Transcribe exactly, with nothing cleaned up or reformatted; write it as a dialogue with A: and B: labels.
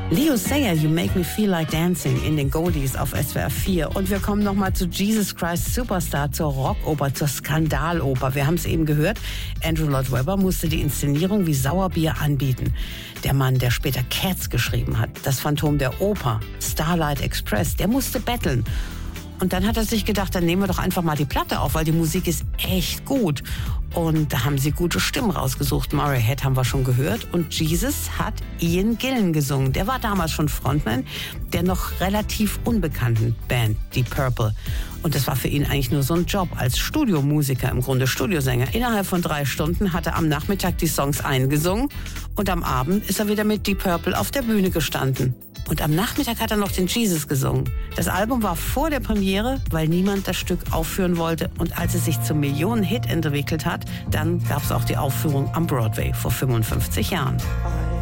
A: Leo Sayer, You Make Me Feel Like Dancing in den Goldies auf S W R vier. Und wir kommen nochmal zu Jesus Christ Superstar, zur Rockoper, zur Skandaloper. Wir haben es eben gehört, Andrew Lloyd Webber musste die Inszenierung wie Sauerbier anbieten. Der Mann, der später Cats geschrieben hat, das Phantom der Oper, Starlight Express, der musste betteln. Und dann hat er sich gedacht, dann nehmen wir doch einfach mal die Platte auf, weil die Musik ist echt gut. Und da haben sie gute Stimmen rausgesucht. Murray Head haben wir schon gehört. Und Jesus hat Ian Gillan gesungen. Der war damals schon Frontman der noch relativ unbekannten Band Deep Purple. Und das war für ihn eigentlich nur so ein Job als Studiomusiker, im Grunde Studiosänger. Innerhalb von drei Stunden hat er am Nachmittag die Songs eingesungen und am Abend ist er wieder mit Deep Purple auf der Bühne gestanden. Und am Nachmittag hat er noch den Jesus gesungen. Das Album war vor der Premiere, weil niemand das Stück aufführen wollte. Und als es sich zum Millionen-Hit entwickelt hat, dann gab es auch die Aufführung am Broadway vor fünfundfünfzig Jahren.